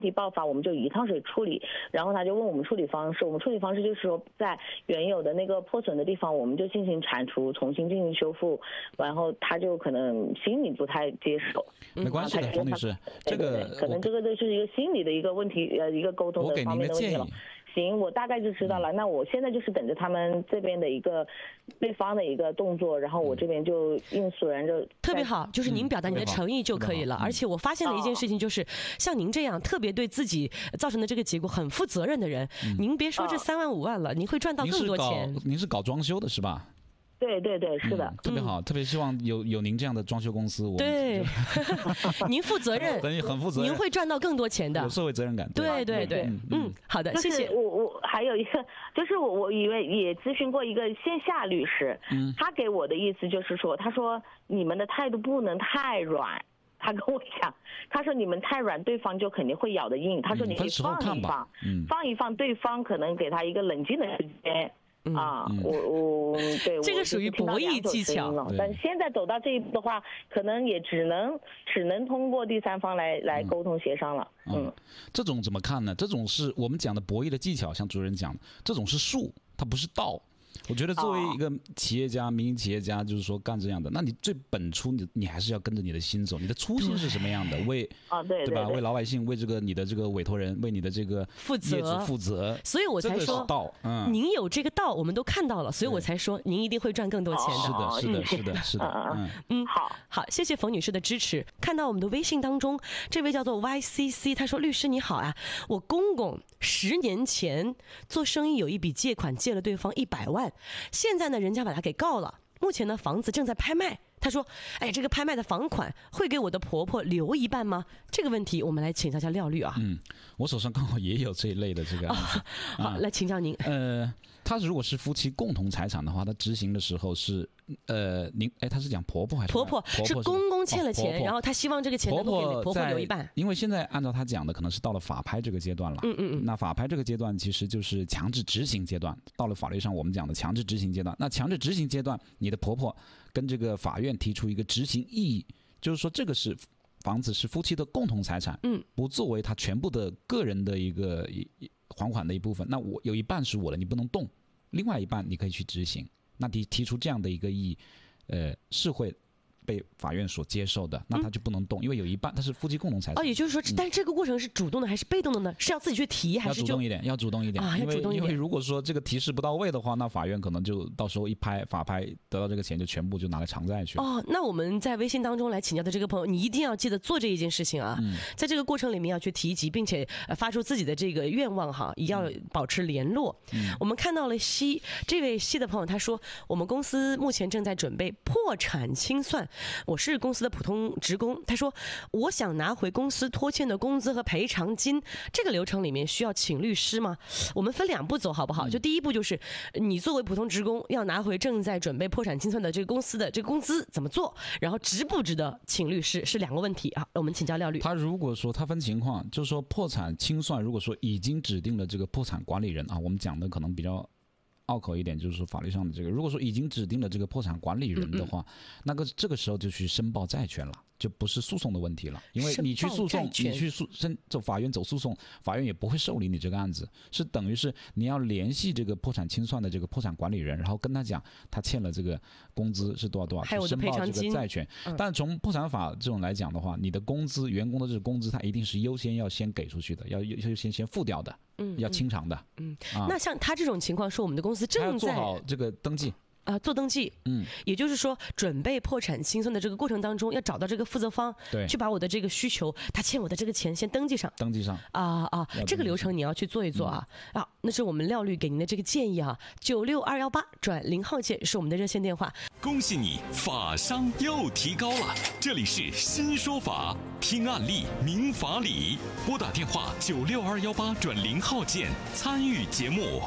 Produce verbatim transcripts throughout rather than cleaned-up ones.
题爆发，我们就以汤水处理。然后他就问我们处理方式，我们处理方式就是说，在原有的那个破损的地方，我们就进行铲除，重新进行修复。然后他就可能心里不太接受。 没关系的，冯女士，这个可能这个就是一个心理的一个问题，呃，一个沟通的方面的问题了。行，我大概就知道了。那我现在就是等着他们这边的一个对方的一个动作，然后我这边就应诉人就特别好，就是您表达您的诚意就可以了。而且我发现了一件事情，就是像您这样特别对自己造成的这个结果很负责任的人，您别说这三万五万了，您会赚到更多钱。 您是搞装修的是吧？ 对对对，是的， 嗯、特别好、嗯，特别希望有有您这样的装修公司。我对，您负责任， 很负责任， 您会赚到更多钱的， 有社会责任感。 对对 对, 对，嗯, 嗯，好的，谢谢。 我我还有一个，就是我我以为也咨询过一个线下律师，嗯，他给我的意思就是说，他说你们的态度不能太软。他跟我讲，他说你们太软，对方就肯定会咬得硬。他说你可以放一放，嗯、放一放，对方可能给他一个冷静的时间。嗯、啊，嗯、我我对这个属于博弈技巧， 但现在走到这一步的话，可能也只能只能通过第三方来来沟通协商了。嗯，嗯这种怎么看呢？这种是我们讲的博弈的技巧，像主任讲的，这种是术，它不是道。我觉得作为一个企业家、民营企业家，就是说干这样的，那你最本初你你还是要跟着你的心走，你的初心是什么样的？为啊对对吧？为老百姓，为这个你的这个委托人，为你的这个业主负责。 所以我才说道，嗯， 您有这个道，我们都看到了，所以我才说您一定会赚更多钱的。 是的，是的，是的，是的。 嗯嗯，好， 好，谢谢冯女士的支持。看到我们的微信当中，这位叫做 Y C C， 他说：“律师你好啊，我公公十年前做生意有一笔借款，借了对方一百万，现在呢，人家把他给告了。目前呢，房子正在拍卖。他说：‘哎，这个拍卖的房款会给我的婆婆留一半吗？’这个问题，我们来请教一下廖律啊。 嗯，我手上刚好也有这一类的这个案子。 哦、好、啊，来请教您。 呃，他如果是夫妻共同财产的话，他执行的时候是呃，您哎，他是讲婆婆还是婆婆？是公公欠了钱，哦、然后他希望这个钱能够给婆婆留一半。 因为现在按照他讲的，可能是到了法拍这个阶段了。 嗯嗯嗯。 那法拍这个阶段其实就是强制执行阶段，到了法律上我们讲的强制执行阶段。那强制执行阶段，你的婆婆跟这个法院提出一个执行异议，就是说这个是房子是夫妻的共同财产， 嗯， 不作为他全部的个人的一个还款的一部分。那我有一半是我的，你不能动，另外一半你可以去执行。那提提出这样的一个异议，呃，是会被法院所接受的，那他就不能动，嗯、因为有一半他是夫妻共同财产。 哦，也就是说，嗯、但这个过程是主动的还是被动的呢？是要自己去提还是就？ 要主动一点，要主动一点啊，要主动一点。 因为因为如果说这个提示不到位的话，那法院可能就到时候一拍法拍得到这个钱就全部就拿来偿债去了。 哦，那我们在微信当中来请教的这个朋友，你一定要记得做这一件事情啊， 嗯、 在这个过程里面要去提及，并且发出自己的这个愿望哈，也要保持联络。 嗯、 我们看到了西这位西的朋友，他说我们公司目前正在准备破产清算，我是公司的普通职工，他说我想拿回公司拖欠的工资和赔偿金，这个流程里面需要请律师吗？我们分两步走好不好？就第一步就是你作为普通职工要拿回正在准备破产清算的这个公司的这个工资怎么做，然后值不值得请律师是两个问题啊。我们请教廖律。 他如果说他分情况，就是说破产清算，如果说已经指定了这个破产管理人啊，我们讲的可能比较拗口一点，就是说法律上的这个，如果说已经指定了这个破产管理人的话，嗯嗯那个这个时候就去申报债权了，就不是诉讼的问题了，因为你去诉讼，你去诉申走法院走诉讼，法院也不会受理你这个案子，是等于是你要联系这个破产清算的这个破产管理人，然后跟他讲他欠了这个工资是多少多少， 还有我的赔偿金， 申报这个债权。嗯、但是从破产法这种来讲的话，你的工资员工的这个工资，他一定是优先要先给出去的，要优先先付掉的。 嗯， 要清偿的。 嗯，啊、那像他这种情况，说我们的公司正在要做好这个登记。 啊、呃，做登记， 嗯， 也就是说，准备破产清算的这个过程当中，要找到这个负责方， 对， 去把我的这个需求，他欠我的这个钱先登记上， 登记上， 啊啊，这个流程你要去做一做啊、嗯、啊，那是我们廖律给您的这个建议啊，九六二幺八转零号键是我们的热线电话。 恭喜你，法商又提高了，这里是新说法，听案例明法理，拨打电话九六二幺八转零号键参与节目。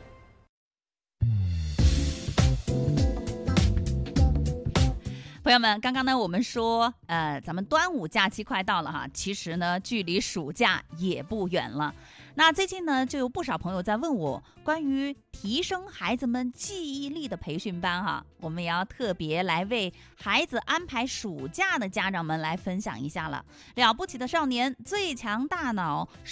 朋友们，刚刚呢我们说呃咱们端午假期快到了哈，其实呢距离暑假也不远了。 那最近呢，就有不少朋友在问我关于提升孩子们记忆力的培训班哈，我们也要特别来为孩子安排暑假的家长们来分享一下了。了不起的少年，最强大脑。